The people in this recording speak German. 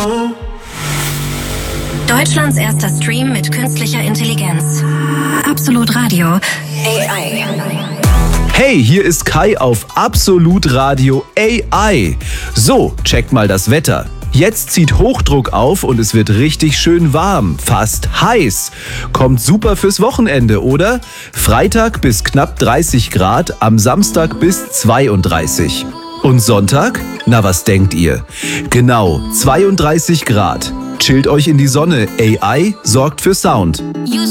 Deutschlands erster Stream mit künstlicher Intelligenz. Absolut Radio AI. Hey, hier ist Kai auf Absolut Radio AI. So, checkt mal das Wetter. Jetzt zieht Hochdruck auf und es wird richtig schön warm, fast heiß. Kommt super fürs Wochenende, oder? Freitag bis knapp 30 Grad, am Samstag bis 32. Und Sonntag? Na, was denkt ihr? Genau, 32 Grad. Chillt euch in die Sonne. AI sorgt für Sound. Use